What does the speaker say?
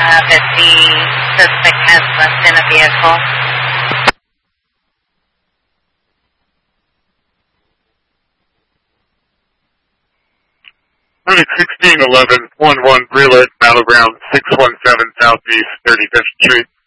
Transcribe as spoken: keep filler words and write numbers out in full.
uh, that the suspect has left in a vehicle. sixteen eleven one one Breland, Battleground, six one seven Southeast thirty-fifth Street.